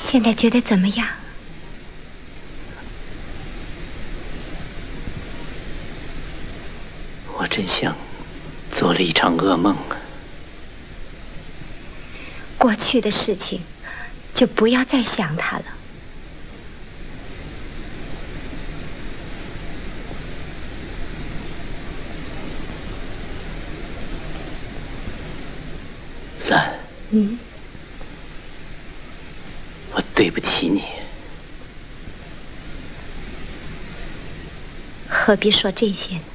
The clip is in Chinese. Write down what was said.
现在觉得怎么样？ 我真像做了一场噩梦啊！ 过去的事情，就不要再想它了。 兰，我对不起你。 何必说这些呢？